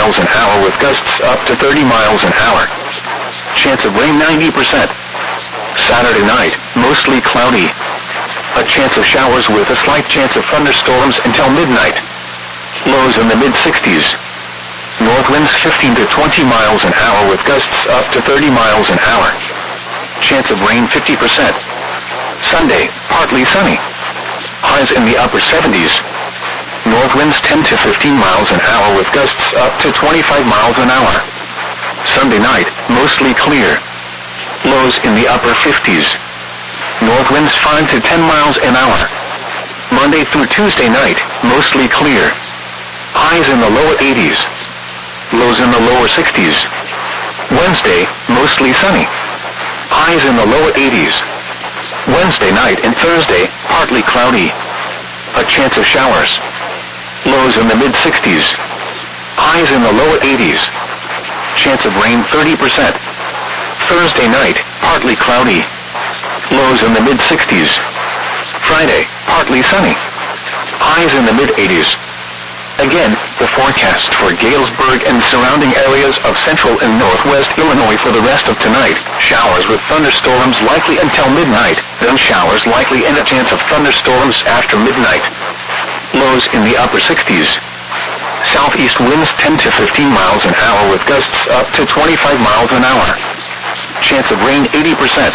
miles an hour with gusts up to 30 miles an hour. Chance of rain 90%. Saturday night, mostly cloudy. A chance of showers with a slight chance of thunderstorms until midnight. Lows in the mid-60s. North winds 15 to 20 miles an hour with gusts up to 30 miles an hour. Chance of rain 50%. Sunday, partly sunny. Highs in the upper 70s. North winds 10 to 15 miles an hour with gusts up to 25 miles an hour. Sunday night, mostly clear. Lows in the upper 50s. North winds 5 to 10 miles an hour. Monday through Tuesday night, mostly clear. Highs in the lower 80s. Lows in the lower 60s. Wednesday, mostly sunny. Highs in the lower 80s. Wednesday night and Thursday, partly cloudy. A chance of showers. Lows in the mid-60s. Highs in the lower 80s. Chance of rain 30%. Thursday night, partly cloudy. Lows in the mid-60s. Friday, partly sunny. Highs in the mid-80s. Again, the forecast for Galesburg and surrounding areas of central and northwest Illinois for the rest of tonight. Showers with thunderstorms likely until midnight, then showers likely and a chance of thunderstorms after midnight. Lows in the upper 60s. Southeast winds 10 to 15 miles an hour with gusts up to 25 miles an hour. Chance of rain 80%.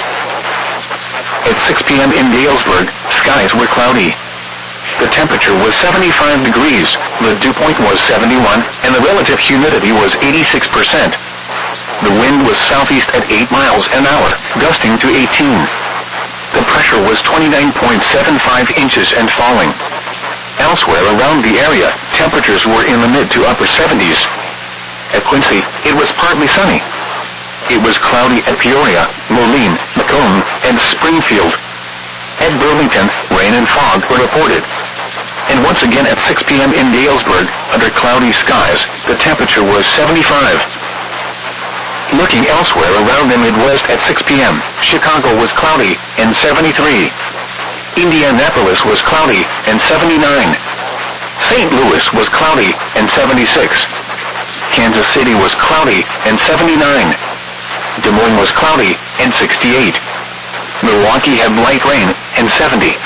At 6 p.m. in Galesburg, skies were cloudy. The temperature was 75 degrees, the dew point was 71, and the relative humidity was 86%. The wind was southeast at 8 miles an hour, gusting to 18. The pressure was 29.75 inches and falling. Elsewhere around the area, temperatures were in the mid to upper 70s. At Quincy, it was partly sunny. It was cloudy at Peoria, Moline, Macomb, and Springfield. At Burlington, rain and fog were reported. And once again at 6 p.m. in Galesburg, under cloudy skies, the temperature was 75. Looking elsewhere around the Midwest at 6 p.m., Chicago was cloudy and 73. Indianapolis was cloudy and 79. St. Louis was cloudy and 76. Kansas City was cloudy and 79. Des Moines was cloudy and 68. Milwaukee had light rain and 70.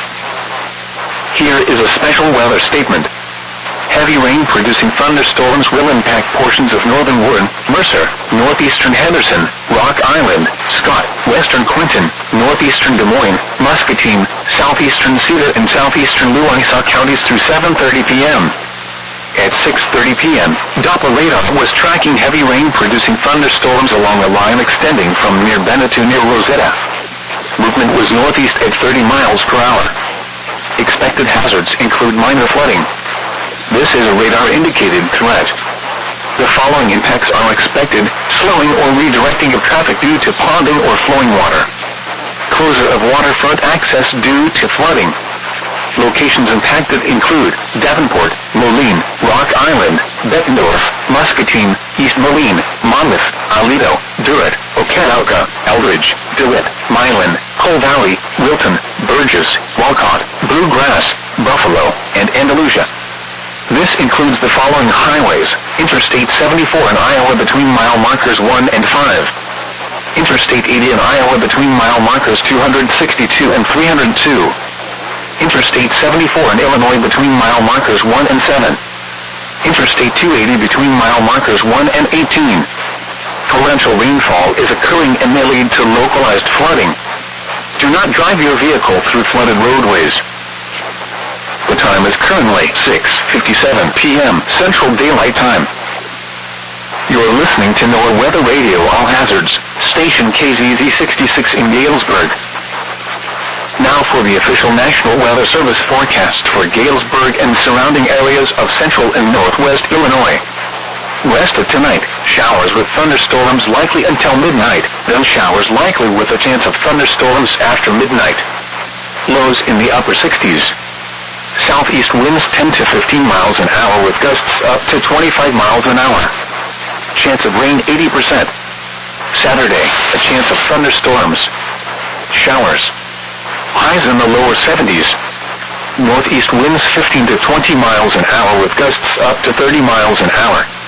Here is a special weather statement. Heavy rain producing thunderstorms will impact portions of northern Warren, Mercer, northeastern Henderson, Rock Island, Scott, western Clinton, northeastern Des Moines, Muscatine, southeastern Cedar and southeastern Louisa counties through 7:30 p.m. At 6:30 p.m., Doppler radar was tracking heavy rain producing thunderstorms along a line extending from near Bennett to near Rosetta. Movement was northeast at 30 miles per hour. Expected hazards include minor flooding. This is a radar-indicated threat. The following impacts are expected: slowing or redirecting of traffic due to ponding or flowing water. Closure of waterfront access due to flooding. Locations impacted include Davenport, Moline, Rock Island, Bettendorf, Muscatine, East Moline, Monmouth, Aledo, Durrett, Okanauka, Eldridge, DeWitt, Milan, Coal Valley, Wilton, Burgess, Walcott, Bluegrass, Buffalo, and Andalusia. This includes the following highways: Interstate 74 in Iowa between mile markers 1 and 5. Interstate 80 in Iowa between mile markers 262 and 302. Interstate 74 in Illinois between mile markers 1 and 7. Interstate 280 between mile markers 1 and 18. Torrential rainfall is occurring and may lead to localized flooding. Do not drive your vehicle through flooded roadways. The time is currently 6:57 p.m. Central Daylight Time. You're listening to NOAA Weather Radio All Hazards, station KZZ 66 in Galesburg. Now for the official National Weather Service forecast for Galesburg and surrounding areas of central and northwest Illinois. Rest of tonight, showers with thunderstorms likely until midnight, then showers likely with a chance of thunderstorms after midnight. Lows in the upper 60s. Southeast winds 10 to 15 miles an hour with gusts up to 25 miles an hour. Chance of rain 80%. Saturday, a chance of thunderstorms. Showers. Highs in the lower 70s. Northeast winds 15 to 20 miles an hour with gusts up to 30 miles an hour.